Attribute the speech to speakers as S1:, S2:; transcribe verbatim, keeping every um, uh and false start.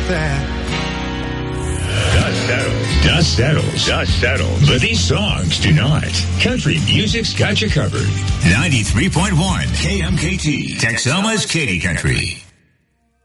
S1: that.
S2: Dust settles. Dust settles. Dust settles. But these songs do not. Country music's got you covered. ninety-three point one K M K T. Texoma's Katy Country.